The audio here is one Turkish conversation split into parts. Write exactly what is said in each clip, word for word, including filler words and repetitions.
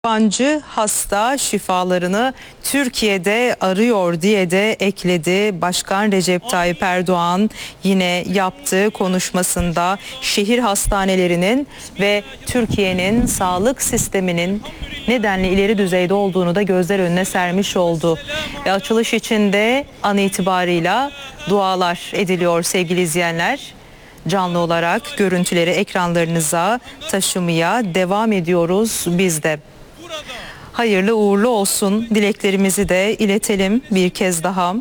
Yabancı hasta şifalarını Türkiye'de arıyor diye de ekledi. Başkan Recep Tayyip Erdoğan yine yaptığı konuşmasında şehir hastanelerinin ve Türkiye'nin sağlık sisteminin nedenli ileri düzeyde olduğunu da gözler önüne sermiş oldu. Ve açılış için de an itibarıyla dualar ediliyor sevgili izleyenler. Canlı olarak görüntüleri ekranlarınıza taşımaya devam ediyoruz biz de. Hayırlı uğurlu olsun dileklerimizi de iletelim bir kez daha.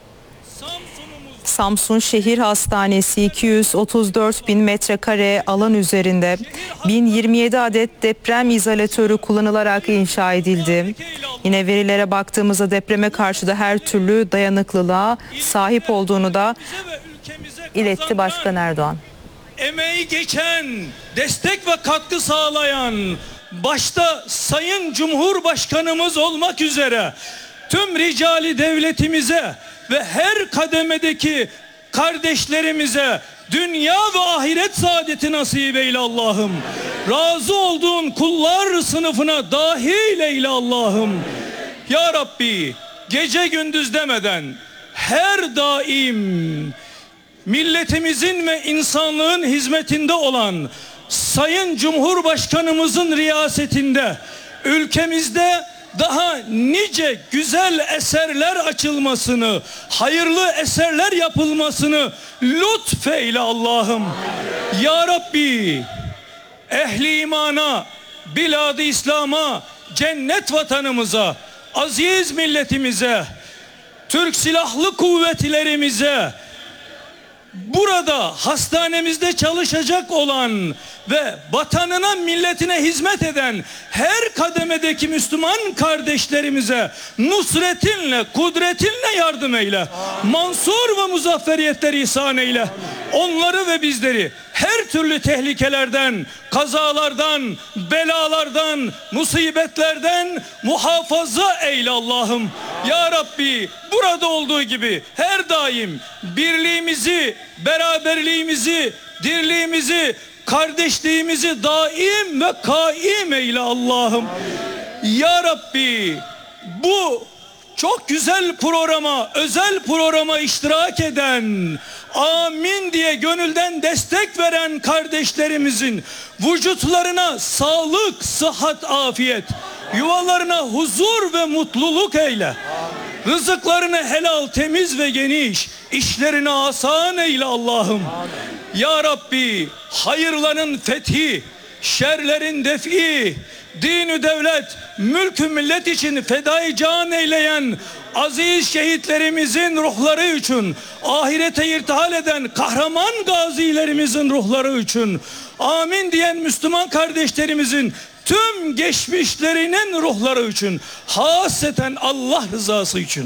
Samsun Şehir Hastanesi iki yüz otuz dört bin metrekare alan üzerinde bin yirmi yedi adet deprem izolatörü kullanılarak inşa edildi. Yine verilere baktığımızda depreme karşı da her türlü dayanıklılığa sahip olduğunu da iletti Başkan Erdoğan. Emeği geçen, destek ve katkı sağlayan, başta Sayın Cumhurbaşkanımız olmak üzere tüm ricali devletimize ve her kademedeki kardeşlerimize dünya ve ahiret saadeti nasip eyle Allah'ım. Razı olduğun kullar sınıfına dahil eyle Allah'ım. Ya Rabbi, gece gündüz demeden her daim milletimizin ve insanlığın hizmetinde olan Sayın Cumhurbaşkanımızın riyasetinde ülkemizde daha nice güzel eserler açılmasını, hayırlı eserler yapılmasını lütfeyle Allah'ım. Ya Rabbi, ehli imana, bilad-ı İslam'a, cennet vatanımıza, aziz milletimize, Türk Silahlı Kuvvetlerimize, burada hastanemizde çalışacak olan ve vatanına milletine hizmet eden her kademedeki Müslüman kardeşlerimize nusretinle, kudretinle yardım eyle. Mansur ve muzafferiyetler ihsan eyle. Onları ve bizleri her türlü tehlikelerden, kazalardan, belalardan, musibetlerden muhafaza eyle Allah'ım. Ya Rabbi, burada olduğu gibi her daim birliğimizi, beraberliğimizi, dirliğimizi, kardeşliğimizi daim ve kaim eyle Allah'ım. Ya Rabbi, bu çok güzel programa, özel programa iştirak eden, amin diye gönülden destek veren kardeşlerimizin vücutlarına sağlık, sıhhat, afiyet, yuvalarına huzur ve mutluluk eyle. Rızıklarını helal, temiz ve geniş, işlerini asan eyle Allah'ım. Ya Rabbi, hayırların fethi, şerlerin defi, din-ü devlet, mülk-ü millet için fedai can eyleyen aziz şehitlerimizin ruhları için, ahirete irtihal eden kahraman gazilerimizin ruhları için, amin diyen Müslüman kardeşlerimizin tüm geçmişlerinin ruhları için, haseten Allah rızası için.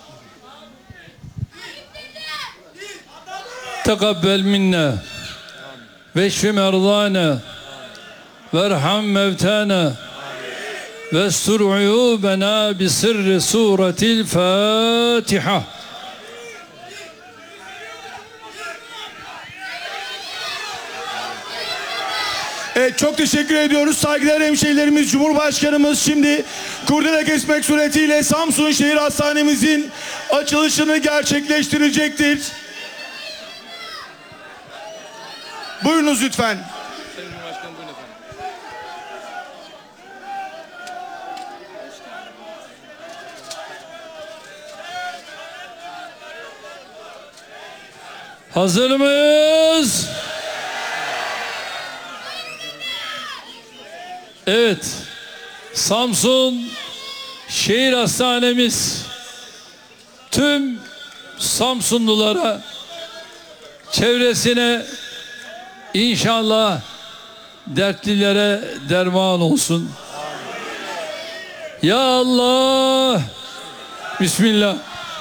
Tekabbel minna ve şfi merdana verham mevtana ve stur uyubena bi sirri suretil Fatiha. Evet, çok teşekkür ediyoruz. Saygıdeğer hemşehrilerimiz, Cumhurbaşkanımız şimdi kurdele kesmek suretiyle Samsun Şehir Hastanemizin açılışını gerçekleştirecektir. Buyurunuz lütfen. Hazır mıyız? Evet, Samsun Şehir Hastanemiz tüm Samsunlulara, çevresine inşallah dertlilere derman olsun. Ya Allah, Bismillah.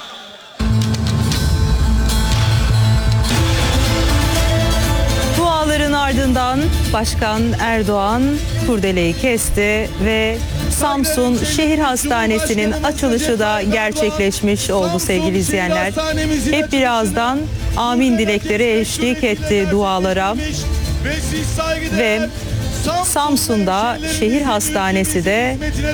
Duaların ardından Başkan Erdoğan kurdeleyi kesti ve Samsun Şehir Hastanesi'nin açılışı da gerçekleşmiş oldu sevgili izleyenler. Hep birazdan amin dilekleri eşlik etti dualara ve Samsun'da şehir hastanesi de